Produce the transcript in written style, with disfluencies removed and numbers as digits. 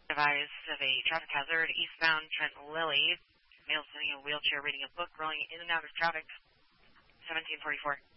Advise of a traffic hazard eastbound Trent Lilly. Male sitting in a wheelchair reading a book, rolling in and out of traffic. 1744.